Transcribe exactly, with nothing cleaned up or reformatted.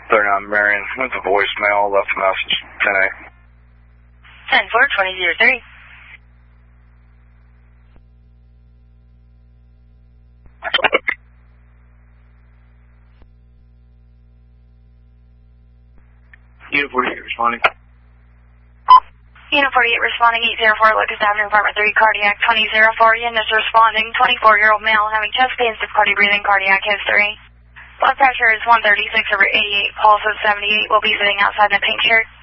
thirty-nine Marion, with a voicemail, left a message, ten eight. ten four, twenty oh three. Unit forty-eight responding. Unit forty-eight responding, eight oh four, Lucas Avenue, apartment three, cardiac twenty oh four. Unit is responding, twenty-four-year-old male having chest pains, difficulty breathing, cardiac history. Blood pressure is one thirty-six over eighty-eight, pulse is seventy-eight, will be sitting outside in a pink shirt.